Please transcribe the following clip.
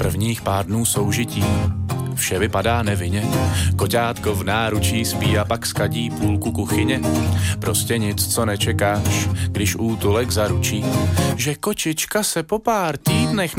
prvních pár dnů soužití vše vypadá nevinně. Koťátko v náručí spí a pak skadí půlku kuchyně. Prostě nic, co nečekáš, když útulek zaručí, že kočička se po pár týdnech